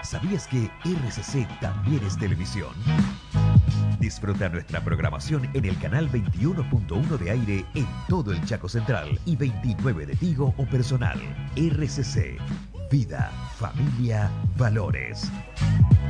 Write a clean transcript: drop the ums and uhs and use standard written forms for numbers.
¿Sabías que RCC también es televisión? Disfruta nuestra programación en el canal 21.1 de aire en todo el Chaco Central y 29 de Tigo o Personal. RCC. Vida, familia, valores.